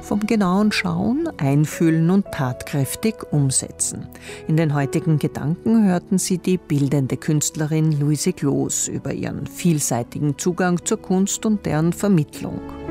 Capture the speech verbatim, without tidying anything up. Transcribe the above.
vom genauen Schauen, Einfühlen und tatkräftig umsetzen. In den heutigen Gedanken hörten Sie die bildende Künstlerin Luise Glos über ihren vielseitigen Zugang zur Kunst und deren Vermittlung.